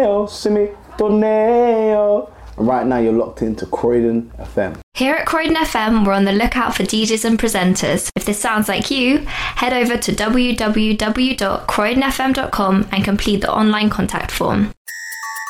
semi torneo. Right now you're locked into Croydon FM. Here at Croydon FM, we're on the lookout for DJs and presenters. If this sounds like you, head over to www.croydonfm.com and complete the online contact form.